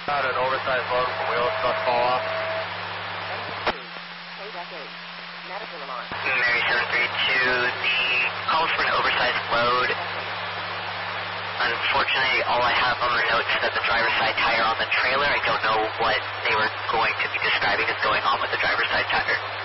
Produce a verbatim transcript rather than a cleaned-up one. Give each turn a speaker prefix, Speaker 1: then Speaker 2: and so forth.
Speaker 1: Got an oversized load from wheels must fall off.
Speaker 2: Mary seven three two, the calls for an oversized load. Unfortunately, all I have on the notes is that the driver's side tire on the trailer. I don't know what they were going to be describing as going on with the driver's side tire.